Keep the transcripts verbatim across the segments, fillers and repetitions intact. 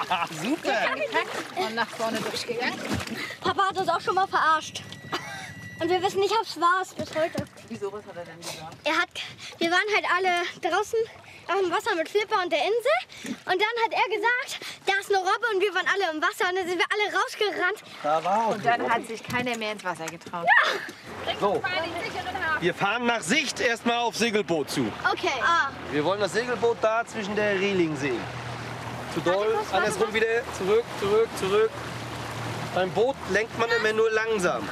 Super. Gepackt und nach vorne durchgegangen. Papa hat uns auch schon mal verarscht. Und wir wissen nicht, ob es war bis heute. Wieso, was hat er denn gesagt? Er hat, wir waren halt alle draußen auf dem Wasser mit Flipper und der Insel. Und dann hat er gesagt, da ist eine Robbe und wir waren alle im Wasser. Und dann sind wir alle rausgerannt. Da war auch Und dann hat sich keiner mehr ins Wasser getraut. Ja. So, wir fahren nach Sicht erstmal auf Segelboot zu. Okay. Ah. Wir wollen das Segelboot da zwischen der Reling sehen. Zu doll, andersrum wieder, zurück, zurück, zurück. Beim Boot lenkt man immer nur langsam.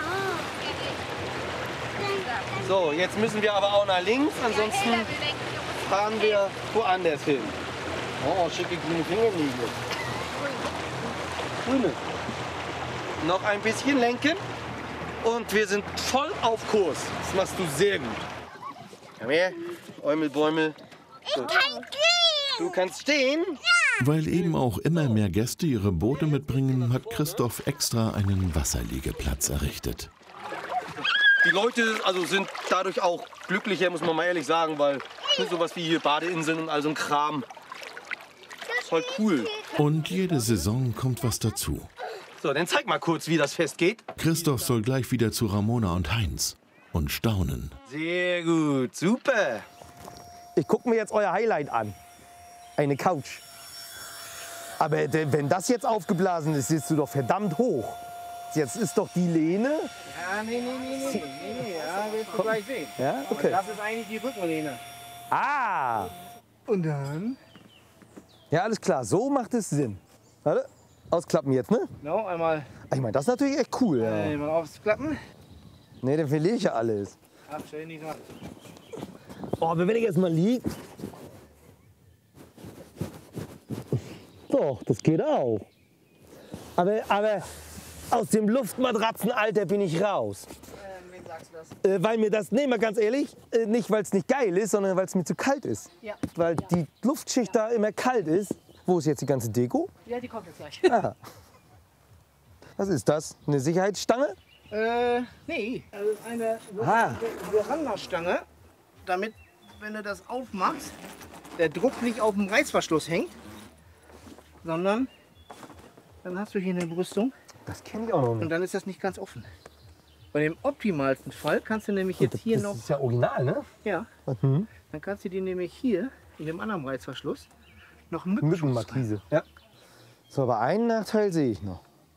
So, jetzt müssen wir aber auch nach links, ansonsten fahren wir woanders hin. Oh, schicke grüne Fingernägel. Grüne. Noch ein bisschen lenken und wir sind voll auf Kurs. Das machst du sehr gut. Komm her, Eumel, Bäumel. So. Ich kann stehen. Du kannst stehen? Weil eben auch immer mehr Gäste ihre Boote mitbringen, hat Christoph extra einen Wasserliegeplatz errichtet. Die Leute also sind dadurch auch glücklicher, muss man mal ehrlich sagen, weil sowas wie hier Badeinseln und all so ein Kram ist voll cool. Und jede Saison kommt was dazu. So, dann zeig mal kurz, wie das Fest geht. Christoph soll gleich wieder zu Ramona und Heinz und staunen. Sehr gut, super. Ich gucke mir jetzt euer Highlight an. Eine Couch. Aber wenn das jetzt aufgeblasen ist, siehst du doch verdammt hoch. Jetzt ist doch die Lehne. Ja, nee, nee, nee, nee, nee, nee, ja, wirst du gleich sehen. Ja, okay. Das ist eigentlich die Rückenlehne. Ah! Und dann? Ja, alles klar, so macht es Sinn. Warte, ausklappen jetzt, ne? No, einmal, Ich meine, das ist natürlich echt cool. Ja. einmal aufklappen. Nee, dann verliere ich ja alles. Ach, stell nicht dran. Oh, aber wenn ich jetzt mal liege. Doch, das geht auch. Aber, aber aus dem Luftmatratzenalter bin ich raus. Ähm, wen sagst du das? Äh, weil mir das, nee, mal ganz ehrlich, äh, nicht weil es nicht geil ist, sondern weil es mir zu kalt ist. Ja. Weil die Luftschicht da immer kalt ist. Wo ist jetzt die ganze Deko? Ja, die kommt jetzt gleich. Ah. Was ist das? Eine Sicherheitsstange? Äh, nee. Das ist eine Ah. Verandastange, damit, wenn du das aufmachst, der Druck nicht auf dem Reißverschluss hängt, sondern dann hast du hier eine Brüstung Das kenne ich auch noch und nicht. dann ist das nicht ganz offen. Bei dem optimalsten Fall kannst du nämlich jetzt hier das noch, ist ja original, ne? ja, Mhm. dann kannst du die nämlich hier in dem anderen Reißverschluss noch einen Mückenschutz rein. Mückenmarkise. Ja. So, aber einen Nachteil sehe ich noch.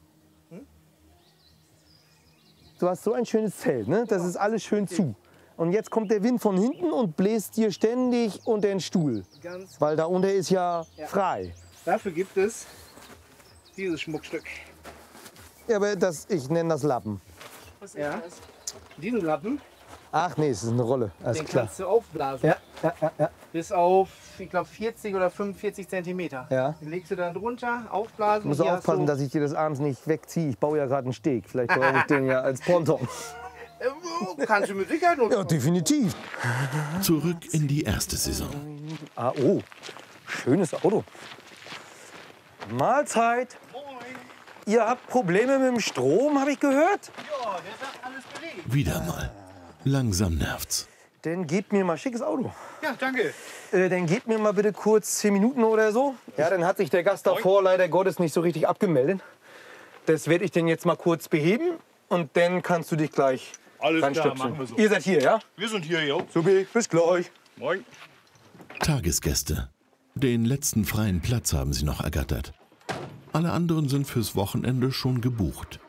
Du hast so ein schönes Zelt, ne? Das ist alles schön zu. Und jetzt kommt der Wind von hinten und bläst dir ständig unter den Stuhl. Ganz Weil da unter ist ja, Ja. frei. Dafür gibt es dieses Schmuckstück. Ja, aber das, ich nenne das Lappen. Was ist Ja. das? Diesen Lappen, Ach nee, es ist eine Rolle. Alles den klar. kannst du aufblasen. Ja, ja, ja, ja. Bis auf, ich glaube, vierzig oder fünfundvierzig Zentimeter. Ja. Den legst du dann drunter, aufblasen. Du musst Hier hast aufpassen, du- dass ich dir das abends nicht wegziehe. Ich baue ja gerade einen Steg. Vielleicht brauche ich den ja als Ponton. Äh, Kannst du mit Sicherheit nutzen. Ja, definitiv. Zurück in die erste Saison. Ah, oh, schönes Auto. Mahlzeit. Ihr habt Probleme mit dem Strom, habe ich gehört? Ja, der sagt alles belegt. Wieder mal. Langsam nervt's. Dann gebt mir mal schickes Auto. Ja, danke. Äh, dann gebt mir mal bitte kurz zehn Minuten oder so. Ja, dann hat sich der Gast davor leider Gottes nicht so richtig abgemeldet. Das werde ich dann jetzt mal kurz beheben und dann kannst du dich gleich Alles klar, reinstöpseln. machen wir so. Ihr seid hier, ja? Wir sind hier, jo. Super, bis gleich. Moin. Tagesgäste. Den letzten freien Platz haben sie noch ergattert. Alle anderen sind fürs Wochenende schon gebucht.